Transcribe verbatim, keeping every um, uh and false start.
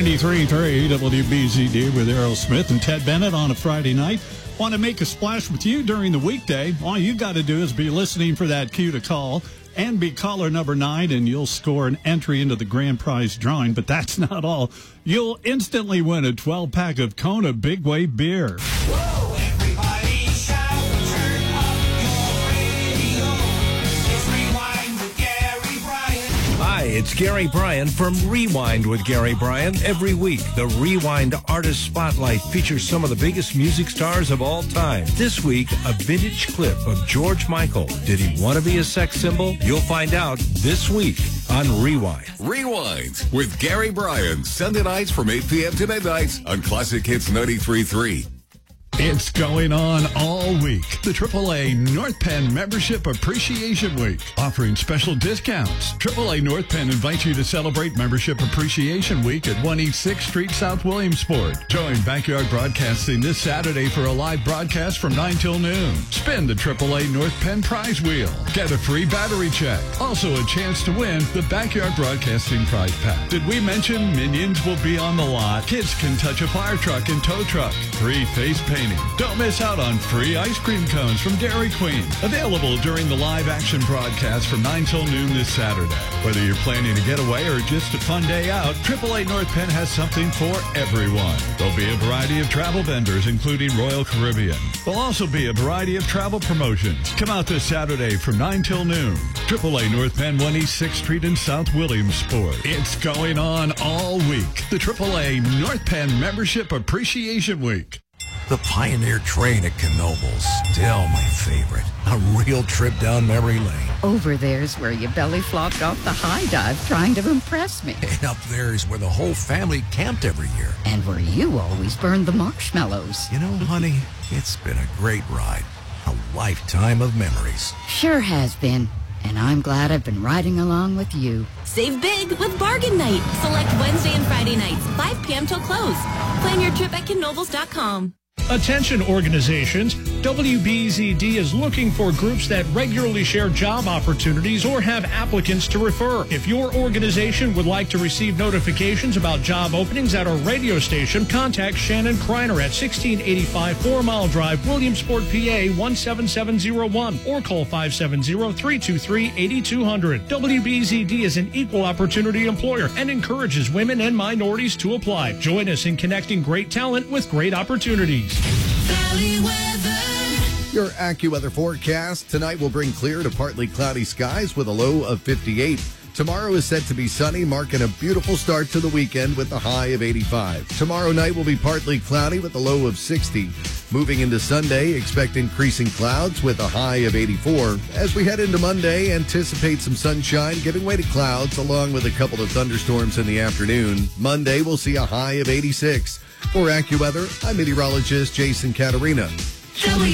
ninety-three point three W B Z D with Errol Smith and Ted Bennett on a Friday night. Want to make a splash with you during the weekday? All you got to do is be listening for that cue to call and be caller number nine, and you'll score an entry into the grand prize drawing. But that's not all. You'll instantly win a twelve-pack of Kona Big Wave beer. Whoa, everybody shout, turn up your radio. It's Rewind with Gary Bryan. Hi, it's Gary Bryan from Rewind with Gary Bryan. Every week, the Rewind Artist Spotlight features some of the biggest music stars of all time. This week, a vintage clip of George Michael. Did he want to be a sex symbol? You'll find out this week on Rewind. Rewind with Gary Bryan, Sunday nights from eight p.m. to midnight on Classic Hits ninety-three point three. It's going on all week. The triple A North Penn Membership Appreciation Week, offering special discounts. triple A North Penn invites you to celebrate Membership Appreciation Week at one East sixth Street, South Williamsport. Join Backyard Broadcasting this Saturday for a live broadcast from nine till noon. Spin the triple A North Penn prize wheel. Get a free battery check. Also a chance to win the Backyard Broadcasting prize pack. Did we mention Minions will be on the lot? Kids can touch a fire truck and tow truck. Free face paint. Don't miss out on free ice cream cones from Dairy Queen. Available during the live action broadcast from nine till noon this Saturday. Whether you're planning a getaway or just a fun day out, triple A North Penn has something for everyone. There'll be a variety of travel vendors, including Royal Caribbean. There'll also be a variety of travel promotions. Come out this Saturday from nine till noon. triple A North Penn, one East sixth Street in South Williamsport. It's going on all week. The triple A North Penn Membership Appreciation Week. The Pioneer Train at Knoebels, still my favorite. A real trip down memory lane. Over there's where you belly flopped off the high dive trying to impress me. And up there's where the whole family camped every year. And where you always burned the marshmallows. You know, honey, it's been a great ride. A lifetime of memories. Sure has been. And I'm glad I've been riding along with you. Save big with Bargain Night. Select Wednesday and Friday nights, five p.m. till close. Plan your trip at knoebels dot com. Attention organizations, W B Z D is looking for groups that regularly share job opportunities or have applicants to refer. If your organization would like to receive notifications about job openings at our radio station, contact Shannon Kreiner at sixteen eighty-five Four Mile Drive, Williamsport, P A one seven seven zero one or call five seven zero, three two three, eight two zero zero. W B Z D is an equal opportunity employer and encourages women and minorities to apply. Join us in connecting great talent with great opportunities. Valley weather. Your AccuWeather forecast tonight will bring clear to partly cloudy skies with a low of fifty-eight. Tomorrow is set to be sunny, marking a beautiful start to the weekend with a high of eighty-five. Tomorrow night will be partly cloudy with a low of sixty. Moving into Sunday, expect increasing clouds with a high of eighty-four. As we head into Monday, anticipate some sunshine giving way to clouds along with a couple of thunderstorms in the afternoon. Monday, we'll see a high of eighty-six. For AccuWeather, I'm meteorologist Jason Caterina.